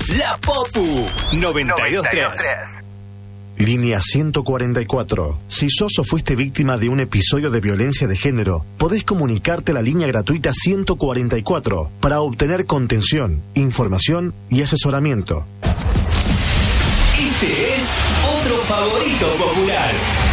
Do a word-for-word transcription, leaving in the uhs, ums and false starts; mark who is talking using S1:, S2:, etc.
S1: La Popu noventa y dos tres.
S2: Línea ciento cuarenta y cuatro. Si sos o fuiste víctima de un episodio de violencia de género, podés comunicarte a la línea gratuita ciento cuarenta y cuatro para obtener contención, información y asesoramiento.
S1: Este es otro favorito popular.